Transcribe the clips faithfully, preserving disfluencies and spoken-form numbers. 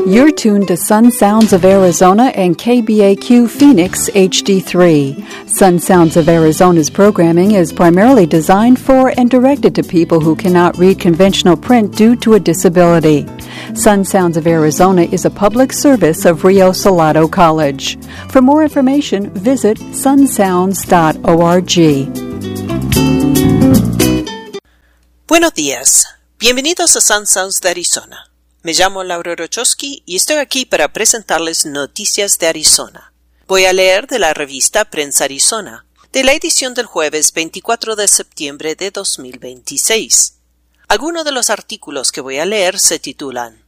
You're tuned to Sun Sounds of Arizona and K B A Q Phoenix H D three. Sun Sounds of Arizona's programming is primarily designed for and directed to people who cannot read conventional print due to a disability. Sun Sounds of Arizona is a public service of Rio Salado College. For more information, visit sun sounds dot org. Buenos días. Bienvenidos a Sun Sounds de Arizona. Me llamo Laura Rochowski y estoy aquí para presentarles noticias de Arizona. Voy a leer de la revista Prensa Arizona, de la edición del jueves veinticuatro de septiembre de dos mil veintiséis. Algunos de los artículos que voy a leer se titulan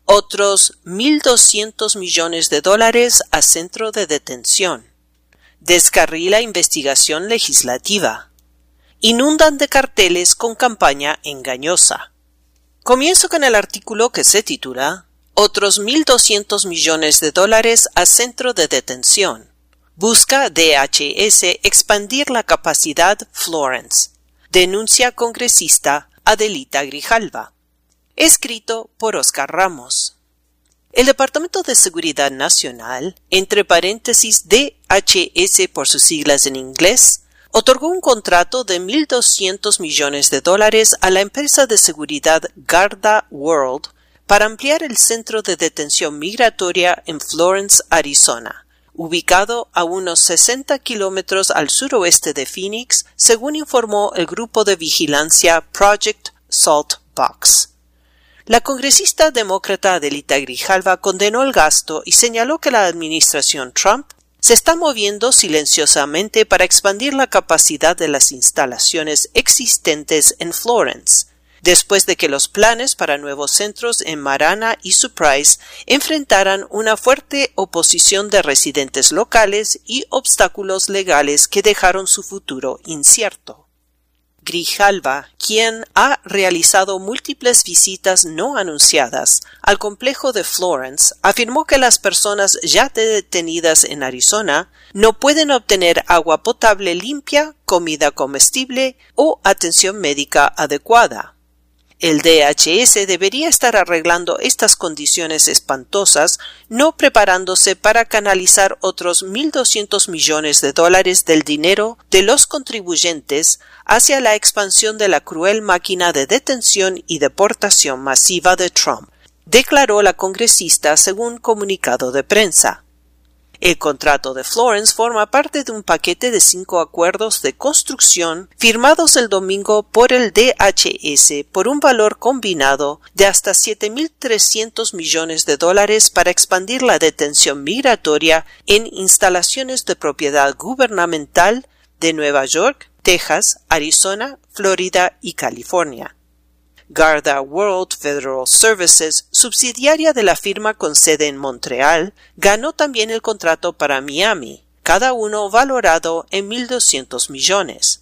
Otros mil doscientos millones de dólares a centro de detención. Descarrila investigación legislativa. Inundan de carteles con campaña engañosa. Comienzo con el artículo que se titula Otros mil doscientos millones de dólares a centro de detención. Busca D H S expandir la capacidad Florence. Denuncia congresista Adelita Grijalva. Escrito por Oscar Ramos. El Departamento de Seguridad Nacional, entre paréntesis D H S por sus siglas en inglés, otorgó un contrato de mil doscientos millones de dólares a la empresa de seguridad Garda World para ampliar el centro de detención migratoria en Florence, Arizona, ubicado a unos sesenta kilómetros al suroeste de Phoenix, según informó el grupo de vigilancia Project Saltbox. La congresista demócrata Adelita Grijalva condenó el gasto y señaló que la administración Trump se está moviendo silenciosamente para expandir la capacidad de las instalaciones existentes en Florence, después de que los planes para nuevos centros en Marana y Surprise enfrentaran una fuerte oposición de residentes locales y obstáculos legales que dejaron su futuro incierto. Grijalva, quien ha realizado múltiples visitas no anunciadas al complejo de Florence, afirmó que las personas ya detenidas en Arizona no pueden obtener agua potable limpia, comida comestible o atención médica adecuada. El D H S debería estar arreglando estas condiciones espantosas, no preparándose para canalizar otros mil doscientos millones de dólares del dinero de los contribuyentes hacia la expansión de la cruel máquina de detención y deportación masiva de Trump, declaró la congresista según comunicado de prensa. El contrato de Florence forma parte de un paquete de cinco acuerdos de construcción firmados el domingo por el D H S por un valor combinado de hasta siete mil trescientos millones de dólares para expandir la detención migratoria en instalaciones de propiedad gubernamental de Nueva York, Texas, Arizona, Florida y California. Garda World Federal Services, subsidiaria de la firma con sede en Montreal, ganó también el contrato para Miami, cada uno valorado en mil doscientos millones.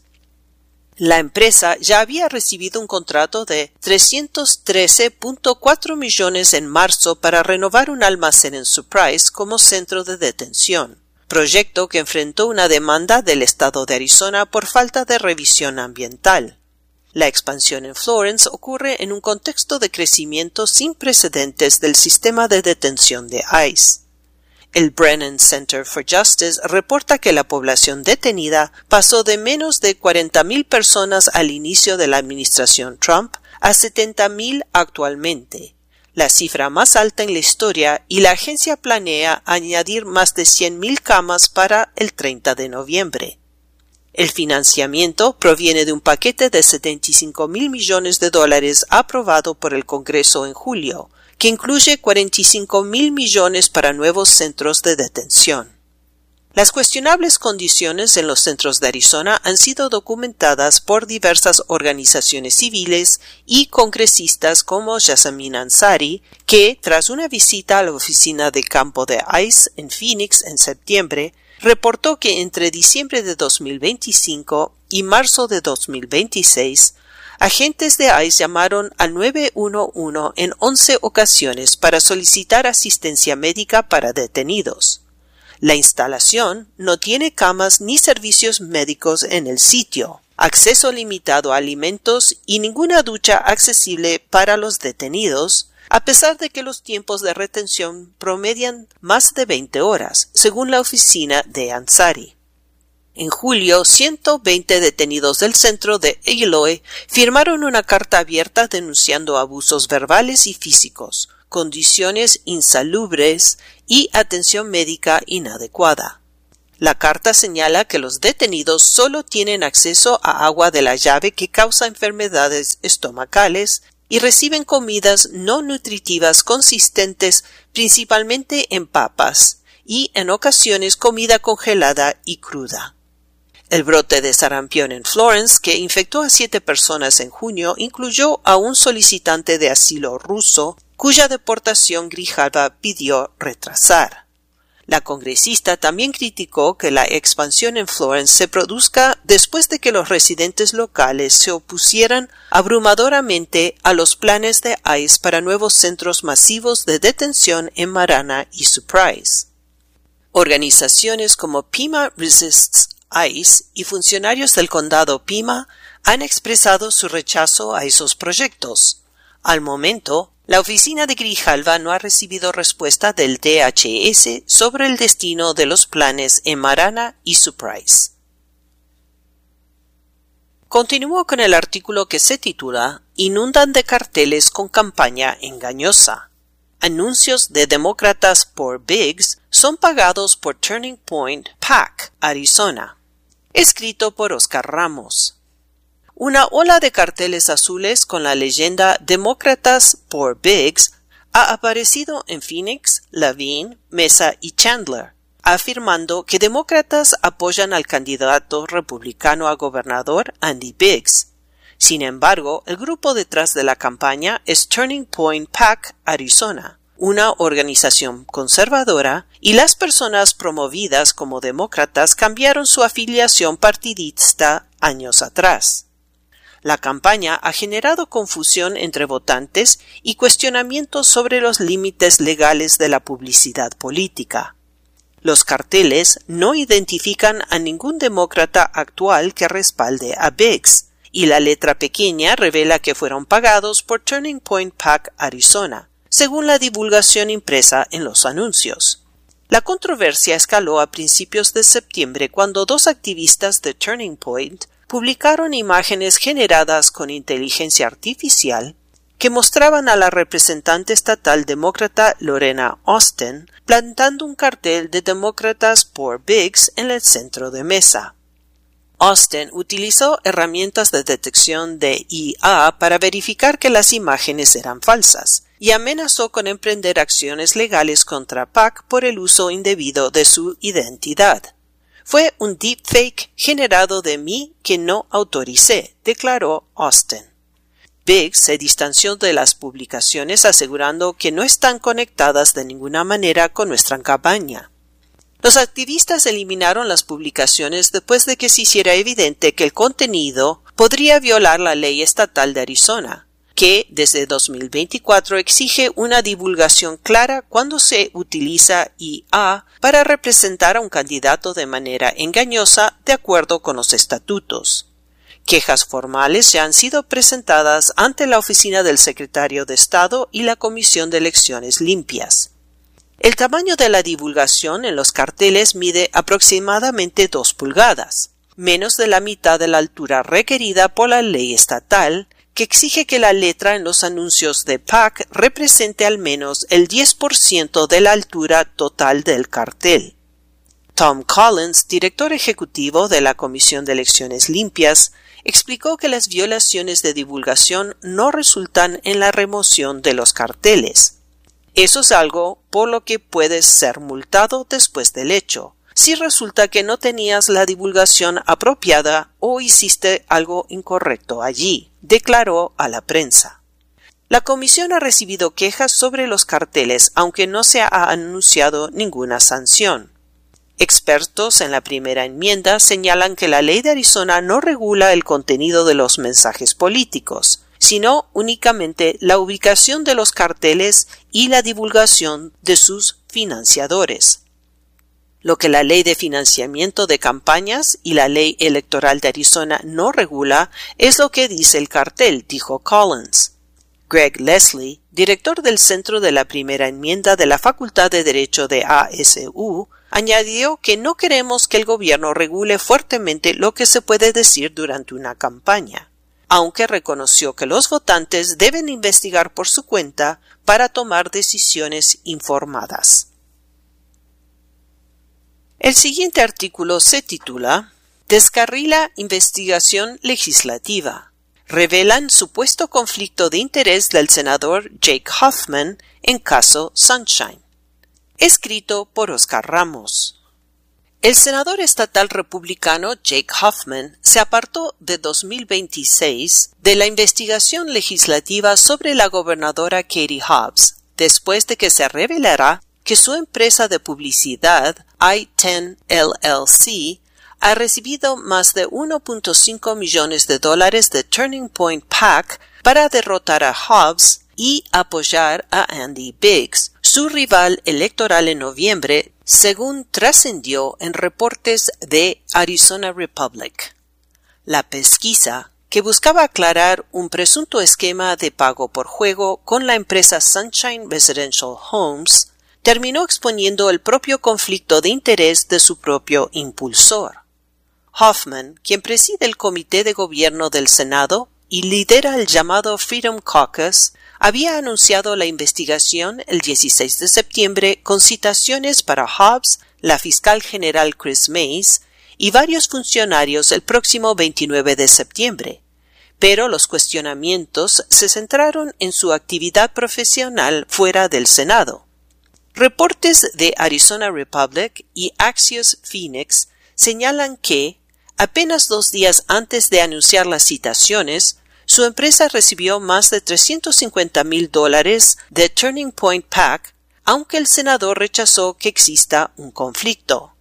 La empresa ya había recibido un contrato de trescientos trece punto cuatro millones en marzo para renovar un almacén en Surprise como centro de detención, proyecto que enfrentó una demanda del estado de Arizona por falta de revisión ambiental. La expansión en Florence ocurre en un contexto de crecimiento sin precedentes del sistema de detención de ICE. El Brennan Center for Justice reporta que la población detenida pasó de menos de cuarenta mil personas al inicio de la administración Trump a setenta mil actualmente, la cifra más alta en la historia, y la agencia planea añadir más de cien mil camas para el treinta de noviembre. El financiamiento proviene de un paquete de setenta y cinco mil millones de dólares aprobado por el Congreso en julio, que incluye cuarenta y cinco mil millones para nuevos centros de detención. Las cuestionables condiciones en los centros de Arizona han sido documentadas por diversas organizaciones civiles y congresistas como Yasmine Ansari, que, tras una visita a la oficina de campo de ICE en Phoenix en septiembre, reportó que entre diciembre de dos mil veinticinco y marzo de dos mil veintiséis, agentes de ICE llamaron al nueve uno uno en once ocasiones para solicitar asistencia médica para detenidos. La instalación no tiene camas ni servicios médicos en el sitio, acceso limitado a alimentos y ninguna ducha accesible para los detenidos, a pesar de que los tiempos de retención promedian más de veinte horas, según la oficina de Ansari. En julio, ciento veinte detenidos del centro de Eloy firmaron una carta abierta denunciando abusos verbales y físicos, condiciones insalubres y atención médica inadecuada. La carta señala que los detenidos solo tienen acceso a agua de la llave que causa enfermedades estomacales y reciben comidas no nutritivas consistentes principalmente en papas y en ocasiones comida congelada y cruda. El brote de sarampión en Florence, que infectó a siete personas en junio, incluyó a un solicitante de asilo ruso cuya deportación Grijalva pidió retrasar. La congresista también criticó que la expansión en Florence se produzca después de que los residentes locales se opusieran abrumadoramente a los planes de ICE para nuevos centros masivos de detención en Marana y Surprise. Organizaciones como Pima Resists ICE y funcionarios del condado Pima han expresado su rechazo a esos proyectos. Al momento, la oficina de Grijalva no ha recibido respuesta del D H S sobre el destino de los planes en Marana y Surprise. Continuó con el artículo que se titula Inundan de carteles con campaña engañosa. Anuncios de demócratas por Biggs son pagados por Turning Point PAC, Arizona. Escrito por Oscar Ramos. Una ola de carteles azules con la leyenda Demócratas por Biggs ha aparecido en Phoenix, Laveen, Mesa y Chandler, afirmando que demócratas apoyan al candidato republicano a gobernador Andy Biggs. Sin embargo, el grupo detrás de la campaña es Turning Point PAC Arizona, una organización conservadora, y las personas promovidas como demócratas cambiaron su afiliación partidista años atrás. La campaña ha generado confusión entre votantes y cuestionamientos sobre los límites legales de la publicidad política. Los carteles no identifican a ningún demócrata actual que respalde a Biggs, y la letra pequeña revela que fueron pagados por Turning Point PAC Arizona, según la divulgación impresa en los anuncios. La controversia escaló a principios de septiembre cuando dos activistas de Turning Point publicaron imágenes generadas con inteligencia artificial que mostraban a la representante estatal demócrata Lorena Austin plantando un cartel de Demócratas por Biggs en el centro de Mesa. Austin utilizó herramientas de detección de I A para verificar que las imágenes eran falsas y amenazó con emprender acciones legales contra PAC por el uso indebido de su identidad. Fue un deepfake generado de mí que no autoricé, declaró Austin. Biggs se distanció de las publicaciones asegurando que no están conectadas de ninguna manera con nuestra campaña. Los activistas eliminaron las publicaciones después de que se hiciera evidente que el contenido podría violar la ley estatal de Arizona, que desde dos mil veinticuatro exige una divulgación clara cuando se utiliza I A para representar a un candidato de manera engañosa de acuerdo con los estatutos. Quejas formales ya han sido presentadas ante la oficina del secretario de Estado y la Comisión de Elecciones Limpias. El tamaño de la divulgación en los carteles mide aproximadamente dos pulgadas, menos de la mitad de la altura requerida por la ley estatal, que exige que la letra en los anuncios de PAC represente al menos el diez por ciento de la altura total del cartel. Tom Collins, director ejecutivo de la Comisión de Elecciones Limpias, explicó que las violaciones de divulgación no resultan en la remoción de los carteles. Eso es algo por lo que puedes ser multado después del hecho, si resulta que no tenías la divulgación apropiada o hiciste algo incorrecto allí, declaró a la prensa. La comisión ha recibido quejas sobre los carteles, aunque no se ha anunciado ninguna sanción. Expertos en la primera enmienda señalan que la ley de Arizona no regula el contenido de los mensajes políticos, sino únicamente la ubicación de los carteles y la divulgación de sus financiadores. Lo que la ley de financiamiento de campañas y la ley electoral de Arizona no regula es lo que dice el cartel, dijo Collins. Greg Leslie, director del Centro de la Primera Enmienda de la Facultad de Derecho de A S U, añadió que no queremos que el gobierno regule fuertemente lo que se puede decir durante una campaña, aunque reconoció que los votantes deben investigar por su cuenta para tomar decisiones informadas. El siguiente artículo se titula Descarrila investigación legislativa. Revelan supuesto conflicto de interés del senador Jake Hoffman en caso Sunshine. Escrito por Oscar Ramos. El senador estatal republicano Jake Hoffman se apartó de dos mil veintiséis de la investigación legislativa sobre la gobernadora Katie Hobbs, después de que se revelara que su empresa de publicidad I diez L L C ha recibido más de uno punto cinco millones de dólares de Turning Point PAC para derrotar a Hobbs y apoyar a Andy Biggs, su rival electoral en noviembre, según trascendió en reportes de Arizona Republic. La pesquisa, que buscaba aclarar un presunto esquema de pago por juego con la empresa Sunshine Residential Homes, terminó exponiendo el propio conflicto de interés de su propio impulsor. Hoffman, quien preside el Comité de Gobierno del Senado y lidera el llamado Freedom Caucus, había anunciado la investigación el dieciséis de septiembre con citaciones para Hobbs, la fiscal general Chris Mays y varios funcionarios el próximo veintinueve de septiembre, pero los cuestionamientos se centraron en su actividad profesional fuera del Senado. Reportes de Arizona Republic y Axios Phoenix señalan que, apenas dos días antes de anunciar las citaciones, su empresa recibió más de trescientos cincuenta mil dólares de Turning Point PAC, aunque el senador rechazó que exista un conflicto.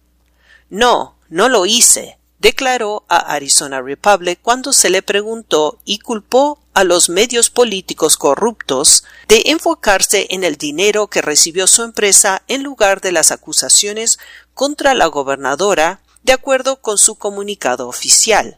No, no lo hice, declaró a Arizona Republic cuando se le preguntó y culpó a los medios políticos corruptos de enfocarse en el dinero que recibió su empresa en lugar de las acusaciones contra la gobernadora, de acuerdo con su comunicado oficial.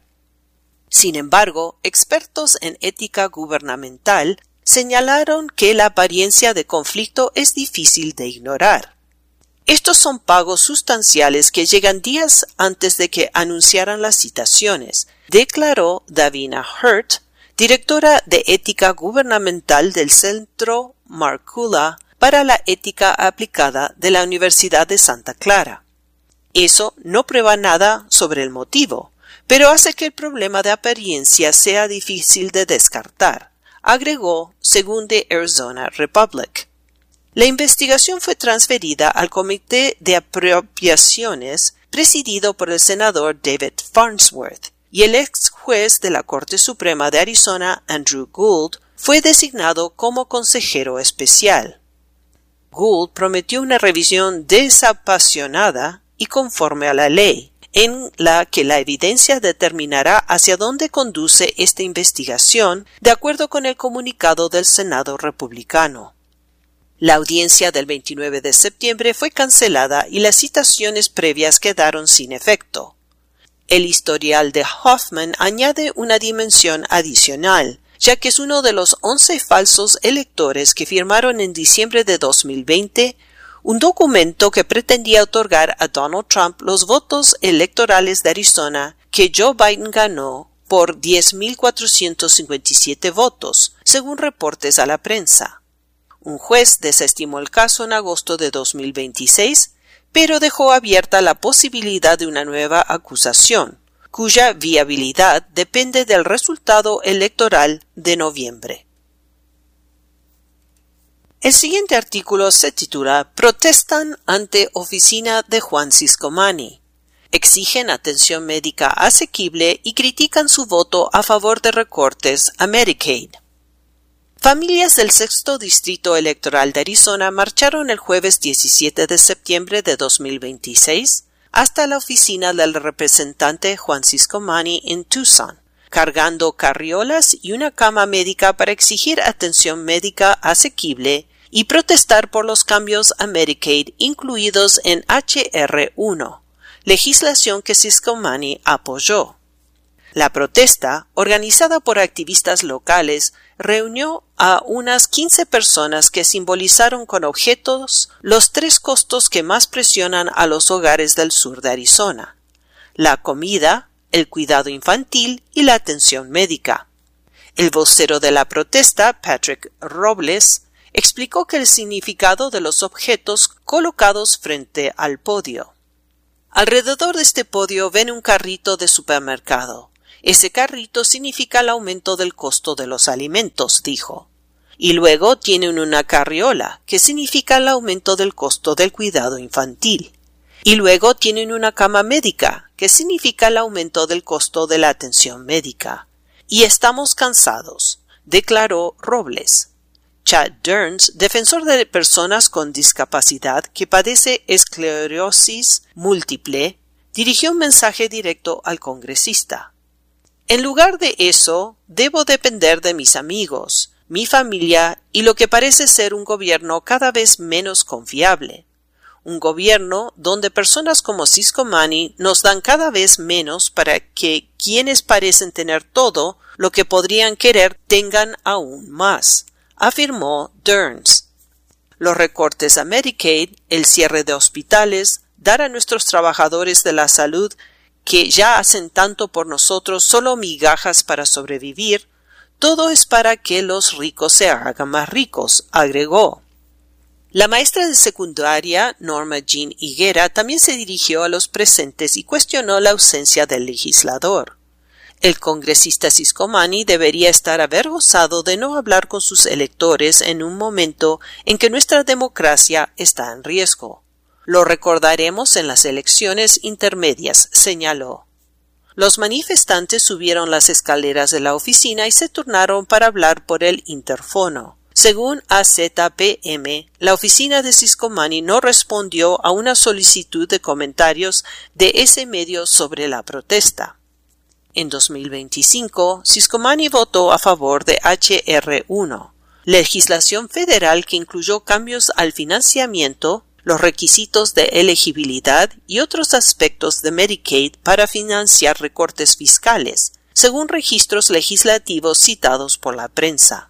Sin embargo, expertos en ética gubernamental señalaron que la apariencia de conflicto es difícil de ignorar. Estos son pagos sustanciales que llegan días antes de que anunciaran las citaciones, declaró Davina Hurt, directora de ética gubernamental del Centro Markula para la Ética Aplicada de la Universidad de Santa Clara. Eso no prueba nada sobre el motivo, pero hace que el problema de apariencia sea difícil de descartar, agregó según The Arizona Republic. La investigación fue transferida al Comité de Apropiaciones presidido por el senador David Farnsworth, y el ex juez de la Corte Suprema de Arizona, Andrew Gould, fue designado como consejero especial. Gould prometió una revisión desapasionada y conforme a la ley, en la que la evidencia determinará hacia dónde conduce esta investigación, de acuerdo con el comunicado del Senado republicano. La audiencia del veintinueve de septiembre fue cancelada y las citaciones previas quedaron sin efecto. El historial de Hoffman añade una dimensión adicional, ya que es uno de los once falsos electores que firmaron en diciembre de dos mil veinte un documento que pretendía otorgar a Donald Trump los votos electorales de Arizona que Joe Biden ganó por diez mil cuatrocientos cincuenta y siete votos, según reportes a la prensa. Un juez desestimó el caso en agosto de dos mil veintiséis, pero dejó abierta la posibilidad de una nueva acusación, cuya viabilidad depende del resultado electoral de noviembre. El siguiente artículo se titula Protestan ante oficina de Juan Ciscomani. Exigen atención médica asequible y critican su voto a favor de recortes a Medicaid. Familias del sexto Distrito Electoral de Arizona marcharon el jueves diecisiete de septiembre de dos mil veintiséis hasta la oficina del representante Juan Ciscomani en Tucson, cargando carriolas y una cama médica para exigir atención médica asequible y protestar por los cambios a Medicaid incluidos en H R uno, legislación que Ciscomani apoyó. La protesta, organizada por activistas locales, reunió a unas quince personas que simbolizaron con objetos los tres costos que más presionan a los hogares del sur de Arizona: la comida, el cuidado infantil y la atención médica. El vocero de la protesta, Patrick Robles, explicó que el significado de los objetos colocados frente al podio. Alrededor de este podio ven un carrito de supermercado. Ese carrito significa el aumento del costo de los alimentos, dijo. Y luego tienen una carriola, que significa el aumento del costo del cuidado infantil. Y luego tienen una cama médica, que significa el aumento del costo de la atención médica. Y estamos cansados, declaró Robles. Chad Derns, defensor de personas con discapacidad que padece esclerosis múltiple, dirigió un mensaje directo al congresista. En lugar de eso, debo depender de mis amigos, mi familia y lo que parece ser un gobierno cada vez menos confiable. Un gobierno donde personas como Cisco Manny nos dan cada vez menos para que quienes parecen tener todo lo que podrían querer tengan aún más, afirmó Derns. Los recortes a Medicaid, el cierre de hospitales, dar a nuestros trabajadores de la salud que ya hacen tanto por nosotros solo migajas para sobrevivir, todo es para que los ricos se hagan más ricos, agregó. La maestra de secundaria, Norma Jean Higuera, también se dirigió a los presentes y cuestionó la ausencia del legislador. El congresista Cisco Manny debería estar avergonzado de no hablar con sus electores en un momento en que nuestra democracia está en riesgo. Lo recordaremos en las elecciones intermedias, señaló. Los manifestantes subieron las escaleras de la oficina y se turnaron para hablar por el interfono. Según A Z P M, la oficina de Cisco Manny no respondió a una solicitud de comentarios de ese medio sobre la protesta. En dos mil veinticinco, Cisco Manny votó a favor de H R uno, legislación federal que incluyó cambios al financiamiento, los requisitos de elegibilidad y otros aspectos de Medicaid para financiar recortes fiscales, según registros legislativos citados por la prensa.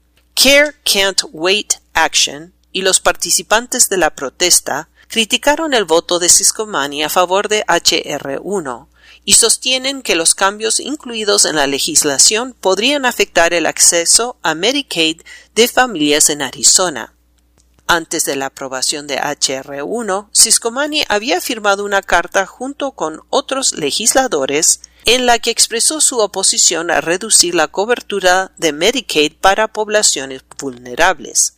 Care Can't Wait Action y los participantes de la protesta criticaron el voto de Cisco Manny a favor de H R uno y sostienen que los cambios incluidos en la legislación podrían afectar el acceso a Medicaid de familias en Arizona. Antes de la aprobación de H R uno, Cisco Manny había firmado una carta junto con otros legisladores en la que expresó su oposición a reducir la cobertura de Medicaid para poblaciones vulnerables.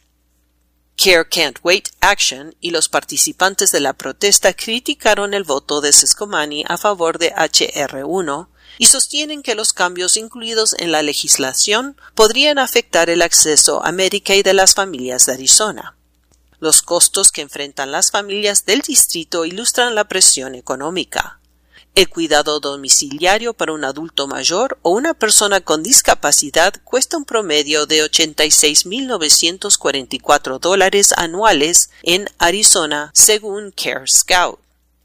Care Can't Wait Action y los participantes de la protesta criticaron el voto de Cisco Manny a favor de H R uno y sostienen que los cambios incluidos en la legislación podrían afectar el acceso a Medicaid de las familias de Arizona. Los costos que enfrentan las familias del distrito ilustran la presión económica. El cuidado domiciliario para un adulto mayor o una persona con discapacidad cuesta un promedio de ochenta y seis mil novecientos cuarenta y cuatro dólares anuales en Arizona, según Care Scout.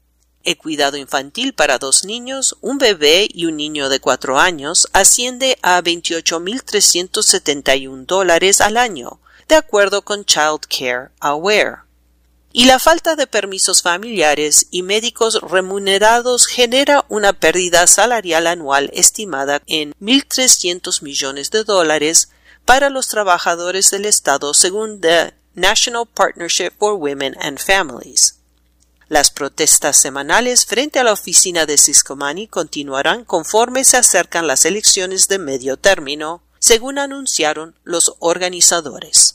El cuidado infantil para dos niños, un bebé y un niño de cuatro años, asciende a veintiocho mil trescientos setenta y un dólares al año, de acuerdo con Child Care Aware. Y la falta de permisos familiares y médicos remunerados genera una pérdida salarial anual estimada en mil trescientos millones de dólares para los trabajadores del Estado, según The National Partnership for Women and Families. Las protestas semanales frente a la oficina de Cisco Manny continuarán conforme se acercan las elecciones de medio término, según anunciaron los organizadores.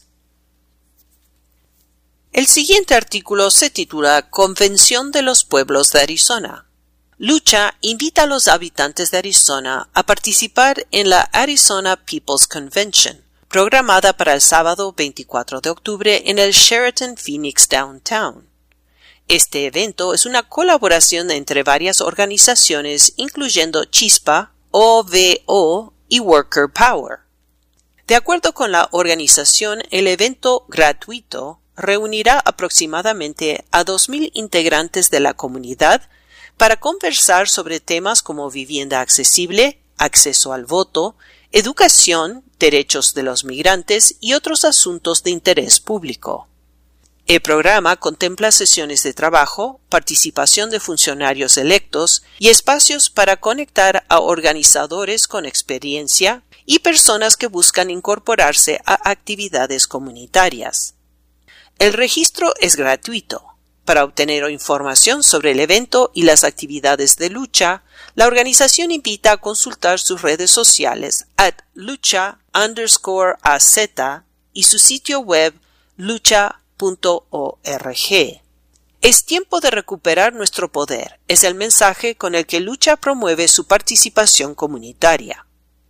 El siguiente artículo se titula Convención de los Pueblos de Arizona. Lucha invita a los habitantes de Arizona a participar en la Arizona People's Convention, programada para el sábado veinticuatro de octubre en el Sheraton Phoenix Downtown. Este evento es una colaboración entre varias organizaciones, incluyendo Chispa, O V O y Worker Power. De acuerdo con la organización, el evento gratuito reunirá aproximadamente a dos mil integrantes de la comunidad para conversar sobre temas como vivienda accesible, acceso al voto, educación, derechos de los migrantes y otros asuntos de interés público. El programa contempla sesiones de trabajo, participación de funcionarios electos y espacios para conectar a organizadores con experiencia y personas que buscan incorporarse a actividades comunitarias. El registro es gratuito. Para obtener información sobre el evento y las actividades de lucha, la organización invita a consultar sus redes sociales at lucha underscore az y su sitio web lucha punto org. Es tiempo de recuperar nuestro poder, es el mensaje con el que Lucha promueve su participación comunitaria.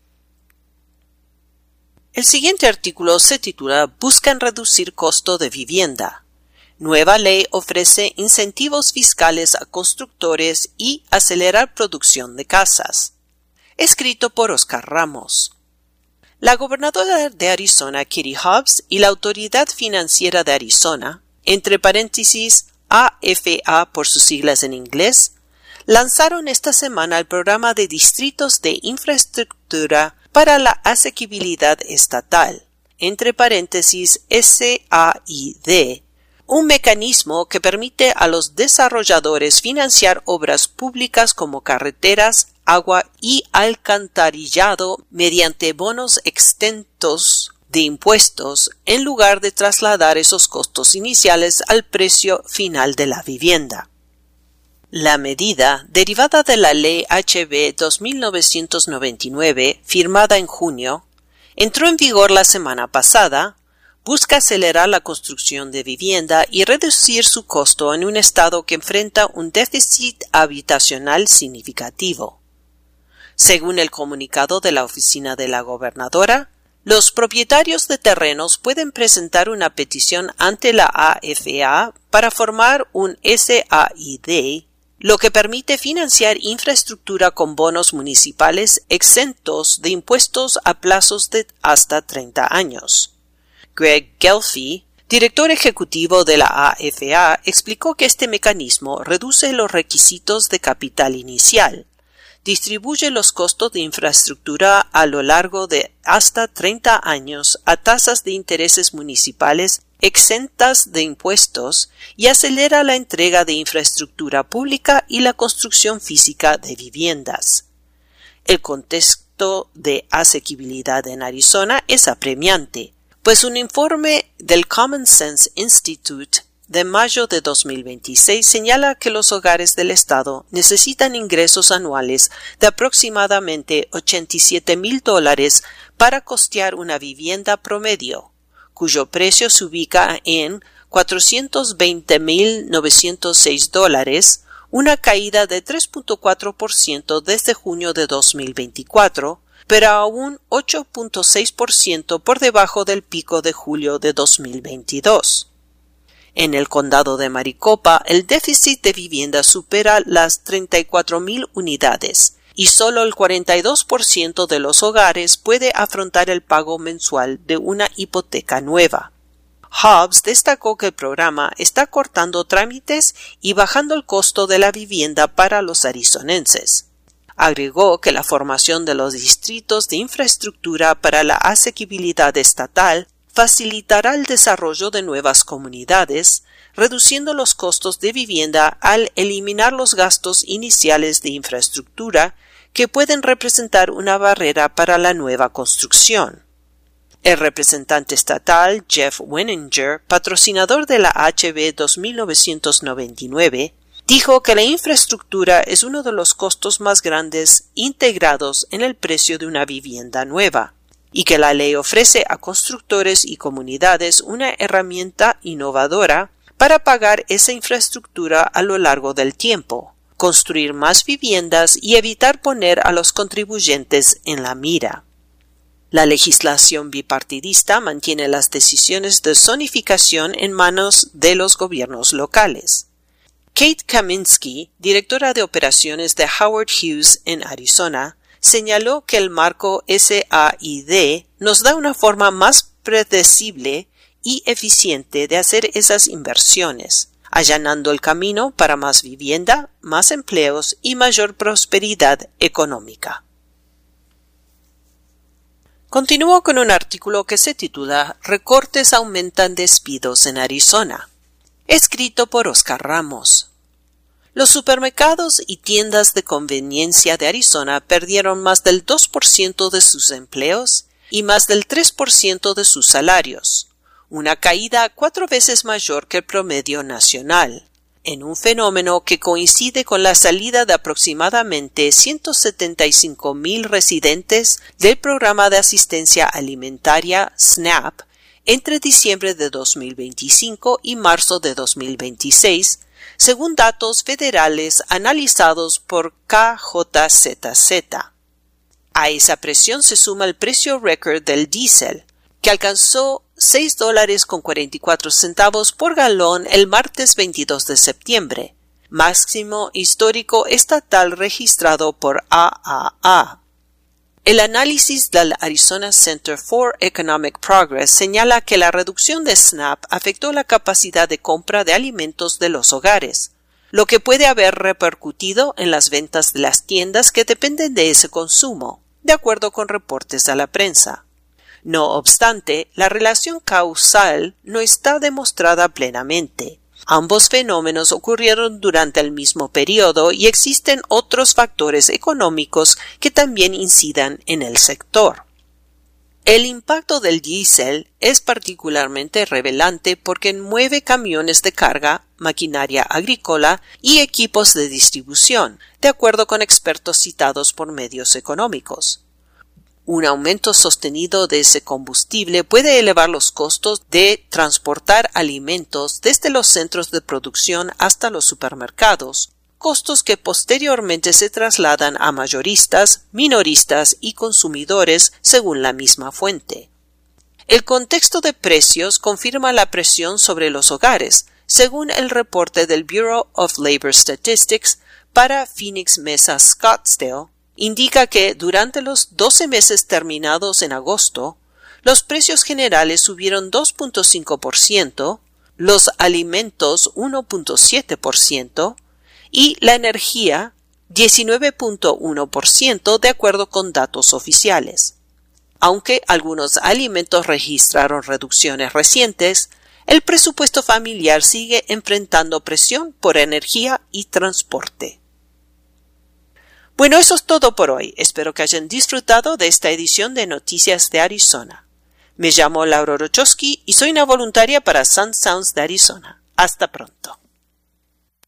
El siguiente artículo se titula Buscan reducir costo de vivienda. Nueva ley ofrece incentivos fiscales a constructores y acelerar producción de casas. Escrito por Oscar Ramos. La gobernadora de Arizona, Katie Hobbs, y la Autoridad Financiera de Arizona, entre paréntesis A F A por sus siglas en inglés, lanzaron esta semana el programa de Distritos de Infraestructura para la Asequibilidad Estatal, entre paréntesis S A I D, un mecanismo que permite a los desarrolladores financiar obras públicas como carreteras, agua y alcantarillado mediante bonos exentos de impuestos en lugar de trasladar esos costos iniciales al precio final de la vivienda. La medida, derivada de la Ley H B dos mil novecientos noventa y nueve, firmada en junio, entró en vigor la semana pasada, busca acelerar la construcción de vivienda y reducir su costo en un estado que enfrenta un déficit habitacional significativo. Según el comunicado de la oficina de la gobernadora, los propietarios de terrenos pueden presentar una petición ante la A F A para formar un S A I D, lo que permite financiar infraestructura con bonos municipales exentos de impuestos a plazos de hasta treinta años. Greg Gelfie, director ejecutivo de la A F A, explicó que este mecanismo reduce los requisitos de capital inicial, distribuye los costos de infraestructura a lo largo de hasta treinta años a tasas de intereses municipales exentas de impuestos y acelera la entrega de infraestructura pública y la construcción física de viviendas. El contexto de asequibilidad en Arizona es apremiante, pues un informe del Common Sense Institute de mayo de dos mil veintiséis señala que los hogares del estado necesitan ingresos anuales de aproximadamente ochenta y siete mil dólares para costear una vivienda promedio, cuyo precio se ubica en cuatrocientos veinte mil novecientos seis dólares, una caída de tres punto cuatro por ciento desde junio de dos mil veinticuatro, pero aún ocho punto seis por ciento por debajo del pico de julio de dos mil veintidós. En el condado de Maricopa, el déficit de vivienda supera las treinta y cuatro mil unidades, y solo el cuarenta y dos por ciento de los hogares puede afrontar el pago mensual de una hipoteca nueva. Hobbs destacó que el programa está cortando trámites y bajando el costo de la vivienda para los arizonenses. Agregó que la formación de los distritos de infraestructura para la asequibilidad estatal facilitará el desarrollo de nuevas comunidades, reduciendo los costos de vivienda al eliminar los gastos iniciales de infraestructura que pueden representar una barrera para la nueva construcción. El representante estatal Jeff Wenninger, patrocinador de la H B dos mil novecientos noventa y nueve, dijo que la infraestructura es uno de los costos más grandes integrados en el precio de una vivienda nueva, y que la ley ofrece a constructores y comunidades una herramienta innovadora para pagar esa infraestructura a lo largo del tiempo, construir más viviendas y evitar poner a los contribuyentes en la mira. La legislación bipartidista mantiene las decisiones de zonificación en manos de los gobiernos locales. Kate Kaminsky, directora de operaciones de Howard Hughes en Arizona, señaló que el marco S A I D nos da una forma más predecible y eficiente de hacer esas inversiones, allanando el camino para más vivienda, más empleos y mayor prosperidad económica. Continúo con un artículo que se titula Recortes aumentan despidos en Arizona, escrito por Oscar Ramos. Los supermercados y tiendas de conveniencia de Arizona perdieron más del dos por ciento de sus empleos y más del tres por ciento de sus salarios, una caída cuatro veces mayor que el promedio nacional, en un fenómeno que coincide con la salida de aproximadamente ciento setenta y cinco mil residentes del programa de asistencia alimentaria SNAP entre diciembre de dos mil veinticinco y marzo de dos mil veintiséis, según datos federales analizados por K J Z Z. A esa presión se suma el precio récord del diésel, que alcanzó seis dólares con cuarenta y cuatro centavos por galón el martes veintidós de septiembre, máximo histórico estatal registrado por A A A. El análisis del Arizona Center for Economic Progress señala que la reducción de SNAP afectó la capacidad de compra de alimentos de los hogares, lo que puede haber repercutido en las ventas de las tiendas que dependen de ese consumo, de acuerdo con reportes a la prensa. No obstante, la relación causal no está demostrada plenamente. Ambos fenómenos ocurrieron durante el mismo periodo y existen otros factores económicos que también incidan en el sector. El impacto del diésel es particularmente revelante porque mueve camiones de carga, maquinaria agrícola y equipos de distribución, de acuerdo con expertos citados por medios económicos. Un aumento sostenido de ese combustible puede elevar los costos de transportar alimentos desde los centros de producción hasta los supermercados, costos que posteriormente se trasladan a mayoristas, minoristas y consumidores según la misma fuente. El contexto de precios confirma la presión sobre los hogares, según el reporte del Bureau of Labor Statistics para Phoenix Mesa Scottsdale. Indica que durante los doce meses terminados en agosto, los precios generales subieron dos punto cinco por ciento, los alimentos uno punto siete por ciento y la energía diecinueve punto uno por ciento de acuerdo con datos oficiales. Aunque algunos alimentos registraron reducciones recientes, el presupuesto familiar sigue enfrentando presión por energía y transporte. Bueno, eso es todo por hoy. Espero que hayan disfrutado de esta edición de Noticias de Arizona. Me llamo Laura Rochowski y soy una voluntaria para Sun Sounds de Arizona. Hasta pronto.